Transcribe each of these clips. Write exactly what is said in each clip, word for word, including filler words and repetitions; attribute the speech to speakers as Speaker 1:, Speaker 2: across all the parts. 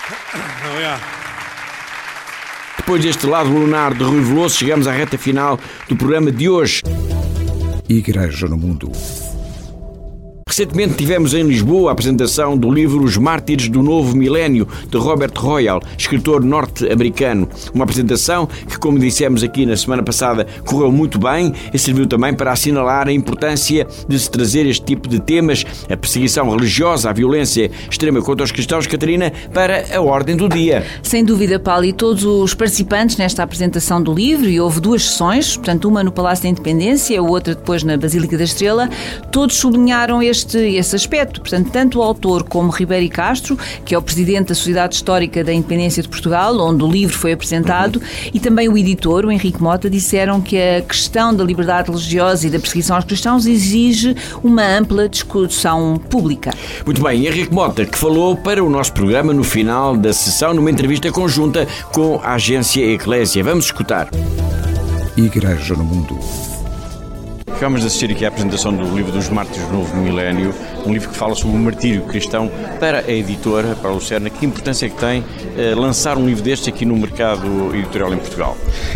Speaker 1: Obrigado.
Speaker 2: Depois deste lado lunar de Rui Veloso, chegamos à reta final do programa de hoje.
Speaker 3: Igreja no Mundo.
Speaker 2: Recentemente tivemos em Lisboa a apresentação do livro Os Mártires do Novo Milénio, de Robert Royal, escritor norte-americano. Uma apresentação que, como dissemos aqui na semana passada, correu muito bem e serviu também para assinalar a importância de se trazer este tipo de temas, a perseguição religiosa, a violência extrema contra os cristãos, Catarina, para a ordem do dia.
Speaker 4: Sem dúvida, Paulo, e todos os participantes nesta apresentação do livro, e houve duas sessões, portanto uma no Palácio da Independência, a outra depois na Basílica da Estrela, todos sublinharam este Este, esse aspecto. Portanto, tanto o autor como Ribeiro e Castro, que é o presidente da Sociedade Histórica da Independência de Portugal, onde o livro foi apresentado, uhum. e também o editor, o Henrique Mota, disseram que a questão da liberdade religiosa e da perseguição aos cristãos exige uma ampla discussão pública.
Speaker 2: Muito bem, Henrique Mota, que falou para o nosso programa no final da sessão, numa entrevista conjunta com a agência Eclésia. Vamos escutar.
Speaker 3: Igreja no Mundo.
Speaker 2: Acabamos de assistir aqui à apresentação do livro dos Mártires do Novo Milénio, um livro que fala sobre o martírio cristão. Para a editora, para a Lucerna, que importância é que tem eh, lançar um livro deste aqui no mercado editorial em Portugal?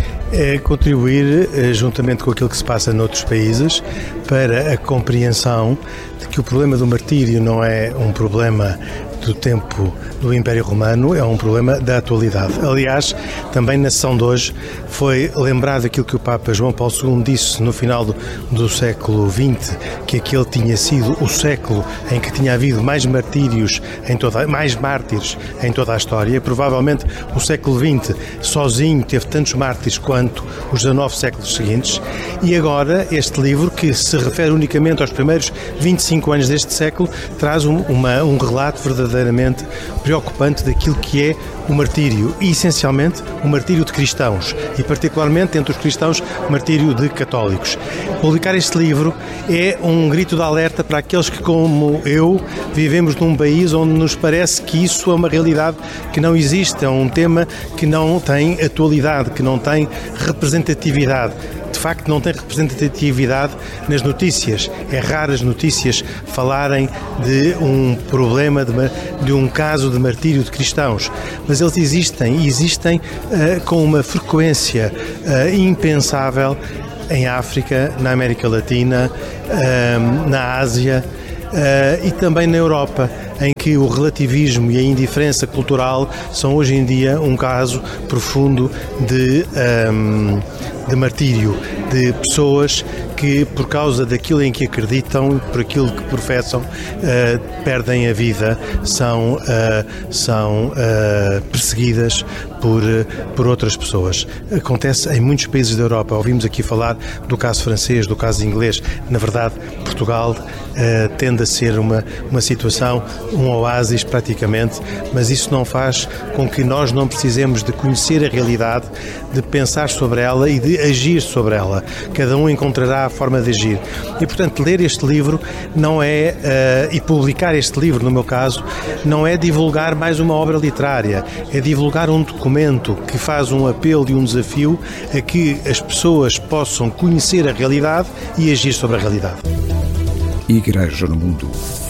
Speaker 5: É contribuir, juntamente com aquilo que se passa noutros países, para a compreensão de que o problema do martírio não é um problema do tempo do Império Romano, é um problema da atualidade. Aliás, também na sessão de hoje foi lembrado aquilo que o Papa João Paulo segundo disse no final do, do século vinte, que aquele tinha sido o século em que tinha havido mais martírios, em toda, mais mártires em toda a história. Provavelmente o século vinte sozinho teve tantos mártires quanto os dezanove séculos seguintes. E agora este livro, que se refere unicamente aos primeiros vinte e cinco anos deste século, traz um, uma, um relato verdadeiramente preocupante daquilo que é o martírio, e essencialmente o martírio de cristãos, e particularmente entre os cristãos o martírio de católicos. Publicar este livro é um grito de alerta para aqueles que, como eu, vivemos num país onde nos parece que isso é uma realidade que não existe, é um tema que não tem atualidade, que não tem representatividade. De facto, não tem representatividade nas notícias. É raro as notícias falarem de um problema, de, uma, de um caso de martírio de cristãos. Mas eles existem, e existem uh, com uma frequência uh, impensável em África, na América Latina, uh, na Ásia uh, e também na Europa, em que o relativismo e a indiferença cultural são hoje em dia um caso profundo de, um, de martírio, de pessoas que, por causa daquilo em que acreditam, por aquilo que professam, uh, perdem a vida, são, uh, são uh, perseguidas por, uh, por outras pessoas. Acontece em muitos países da Europa. Ouvimos aqui falar do caso francês, do caso inglês. Na verdade, Portugal uh, tende a ser uma, uma situação, um oásis praticamente, mas isso não faz com que nós não precisemos de conhecer a realidade, de pensar sobre ela e de agir sobre ela. Cada um encontrará a forma de agir. E, portanto, ler este livro não é, uh, e publicar este livro, no meu caso, não é divulgar mais uma obra literária, é divulgar um documento que faz um apelo e um desafio a que as pessoas possam conhecer a realidade e agir sobre a realidade.
Speaker 3: Igreja no Mundo.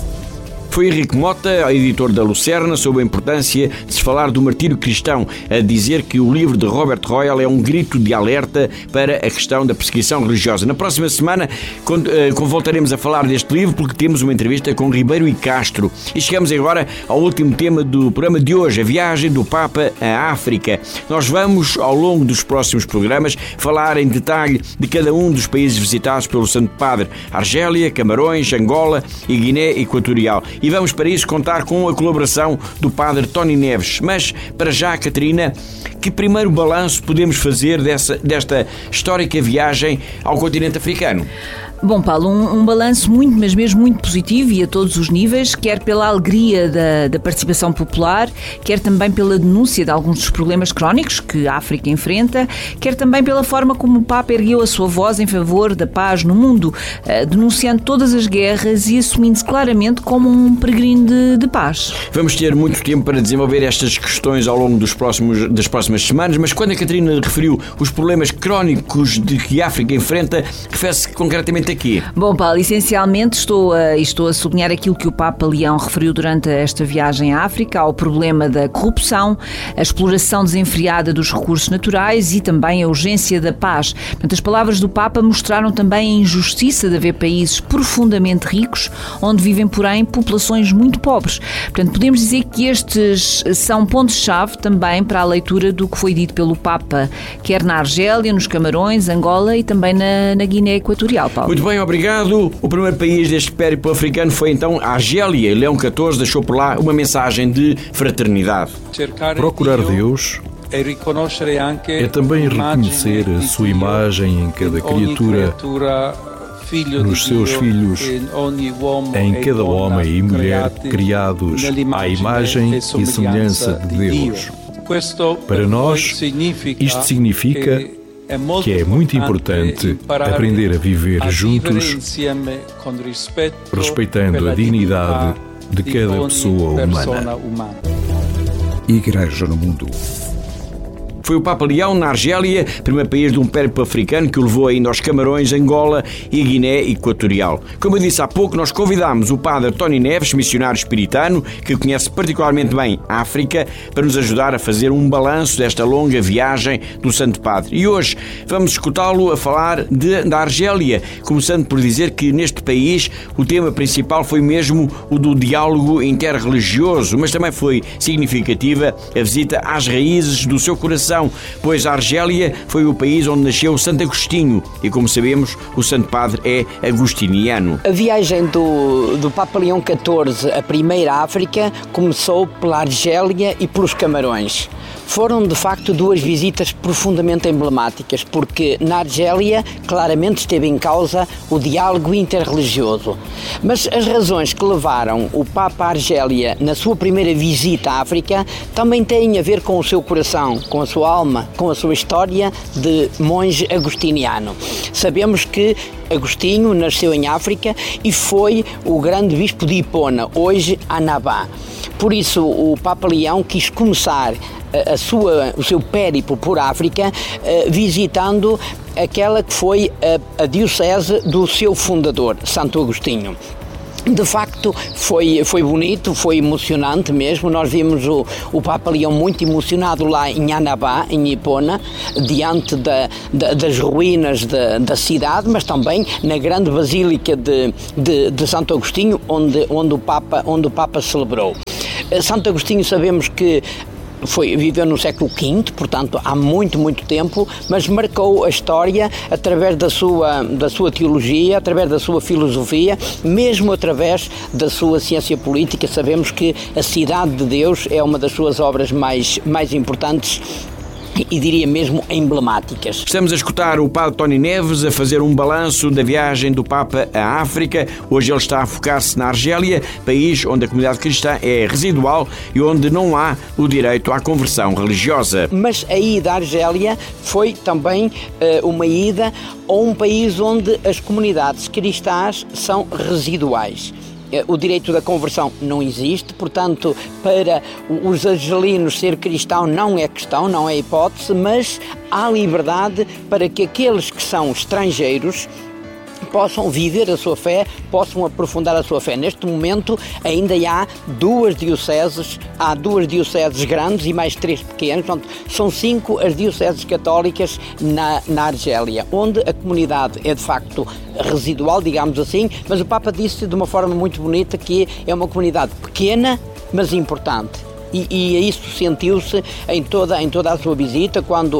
Speaker 2: Foi Henrique Mota, editor da Lucerna, sobre a importância de se falar do martírio cristão, a dizer que o livro de Robert Royal é um grito de alerta para a questão da perseguição religiosa. Na próxima semana voltaremos a falar deste livro, porque temos uma entrevista com Ribeiro e Castro. E chegamos agora ao último tema do programa de hoje, a viagem do Papa à África. Nós vamos, ao longo dos próximos programas, falar em detalhe de cada um dos países visitados pelo Santo Padre: Argélia, Camarões, Angola e Guiné Equatorial. E vamos para isso contar com a colaboração do Padre Tony Neves. Mas, para já, Catarina, que primeiro balanço podemos fazer dessa, desta histórica viagem ao continente africano?
Speaker 4: Bom, Paulo, um, um balanço muito, mas mesmo muito positivo e a todos os níveis, quer pela alegria da, da participação popular, quer também pela denúncia de alguns dos problemas crónicos que a África enfrenta, quer também pela forma como o Papa ergueu a sua voz em favor da paz no mundo, uh, denunciando todas as guerras e assumindo-se claramente como um peregrino de, de paz.
Speaker 2: Vamos ter muito tempo para desenvolver estas questões ao longo dos próximos, das próximas semanas, mas quando a Catarina referiu os problemas crónicos de que a África enfrenta, refere-se concretamente a aqui?
Speaker 4: Bom, Paulo, essencialmente estou a, estou a sublinhar aquilo que o Papa Leão referiu durante esta viagem à África, ao problema da corrupção, a exploração desenfreada dos recursos naturais e também a urgência da paz. Portanto, as palavras do Papa mostraram também a injustiça de haver países profundamente ricos, onde vivem, porém, populações muito pobres. Portanto, podemos dizer que estes são pontos-chave também para a leitura do que foi dito pelo Papa, quer na Argélia, nos Camarões, Angola e também na, na Guiné Equatorial, Paulo.
Speaker 2: Muito bem, obrigado. O primeiro país deste périplo africano foi então a Argélia. Leão catorze deixou por lá uma mensagem de fraternidade.
Speaker 1: Procurar Deus é também reconhecer a sua imagem em cada criatura, nos seus filhos, em cada homem e mulher criados à imagem e semelhança de Deus. Para nós, isto significa que é muito importante aprender a viver juntos, respeitando a dignidade de cada pessoa humana.
Speaker 3: Igreja no Mundo.
Speaker 2: Foi o Papa Leão, na Argélia, primeiro país de um périplo africano que o levou ainda aos Camarões, Angola e Guiné Equatorial. Como eu disse há pouco, nós convidámos o padre Tony Neves, missionário espiritano, que conhece particularmente bem a África, para nos ajudar a fazer um balanço desta longa viagem do Santo Padre. E hoje vamos escutá-lo a falar de, da Argélia, começando por dizer que neste país o tema principal foi mesmo o do diálogo interreligioso, mas também foi significativa a visita às raízes do seu coração, pois a Argélia foi o país onde nasceu Santo Agostinho e, como sabemos, o Santo Padre é agostiniano.
Speaker 6: A viagem do, do Papa Leão catorze, a primeira África, começou pela Argélia e pelos Camarões. Foram, de facto, duas visitas profundamente emblemáticas, porque na Argélia claramente esteve em causa o diálogo interreligioso. Mas as razões que levaram o Papa à Argélia na sua primeira visita à África também têm a ver com o seu coração, com a sua alma, com a sua história de monge agostiniano. Sabemos que Agostinho nasceu em África e foi o grande bispo de Hipona, hoje Annaba. Por isso, o Papa Leão quis começar a sua, o seu périplo por África visitando aquela que foi a, a diocese do seu fundador, Santo Agostinho. De facto, foi, foi bonito, foi emocionante mesmo. Nós vimos o, o Papa Leão muito emocionado lá em Annaba, em Hipona, diante da, da, das ruínas da, da cidade, mas também na grande basílica de, de, de Santo Agostinho, onde, onde, o Papa, onde o Papa celebrou. Santo Agostinho, sabemos que Foi, viveu no século quinto, portanto há muito, muito tempo, mas marcou a história através da sua, da sua teologia, através da sua filosofia, mesmo através da sua ciência política. Sabemos que a Cidade de Deus é uma das suas obras mais, mais importantes e diria mesmo emblemáticas.
Speaker 2: Estamos a escutar o padre Tony Neves a fazer um balanço da viagem do Papa à África. Hoje ele está a focar-se na Argélia, país onde a comunidade cristã é residual e onde não há o direito à conversão religiosa.
Speaker 6: Mas a ida à Argélia foi também uh, uma ida a um país onde as comunidades cristãs são residuais. O direito da conversão não existe, portanto, para os argelinos ser cristão não é questão, não é hipótese, mas há liberdade para que aqueles que são estrangeiros possam viver a sua fé, possam aprofundar a sua fé. Neste momento ainda há duas dioceses, há duas dioceses grandes e mais três pequenas, portanto, são cinco as dioceses católicas na, na Argélia, onde a comunidade é de facto residual, digamos assim, mas o Papa disse de uma forma muito bonita que é uma comunidade pequena, mas importante. E, e isso sentiu-se em toda, em toda a sua visita, quando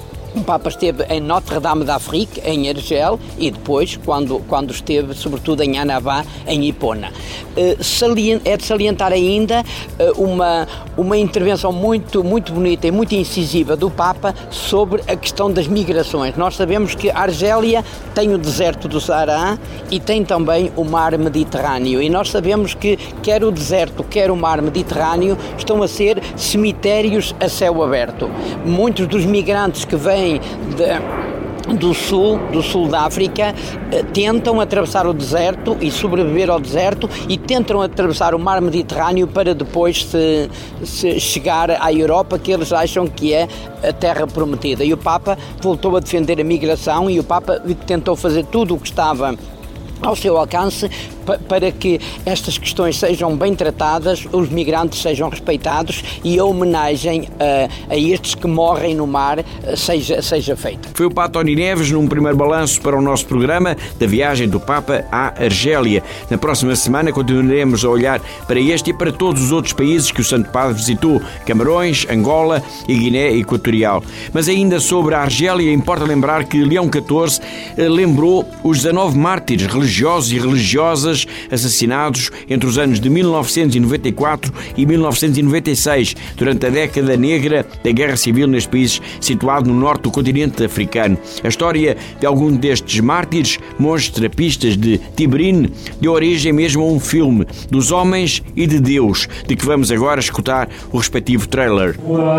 Speaker 6: o Papa esteve em Notre-Dame d'Afrique, em Argel, e depois, quando, quando esteve, sobretudo, em Annaba, em Hipona. É de salientar ainda uma, uma intervenção muito, muito bonita e muito incisiva do Papa sobre a questão das migrações. Nós sabemos que a Argélia tem o deserto do Saara e tem também o mar Mediterrâneo. E nós sabemos que quer o deserto, quer o mar Mediterrâneo estão a ser cemitérios a céu aberto. Muitos dos migrantes que vêm De, do sul, do sul da África, tentam atravessar o deserto e sobreviver ao deserto e tentam atravessar o mar Mediterrâneo para depois se, se chegar à Europa, que eles acham que é a terra prometida. E o Papa voltou a defender a migração e o Papa tentou fazer tudo o que estava ao seu alcance para que estas questões sejam bem tratadas, os migrantes sejam respeitados e a homenagem a, a estes que morrem no mar seja, seja feita.
Speaker 2: Foi o Padre Tony Neves num primeiro balanço para o nosso programa da viagem do Papa à Argélia. Na próxima semana continuaremos a olhar para este e para todos os outros países que o Santo Padre visitou, Camarões, Angola e Guiné Equatorial. Mas ainda sobre a Argélia, importa lembrar que Leão catorze lembrou os dezanove mártires religiosos e religiosas assassinados entre os anos de mil novecentos e noventa e quatro e mil novecentos e noventa e seis, durante a década negra da Guerra Civil neste país situado no norte do continente africano. A história de algum destes mártires, monges terapistas de Tibrine, deu origem mesmo a um filme, Dos Homens e de Deus, de que vamos agora escutar o respectivo trailer.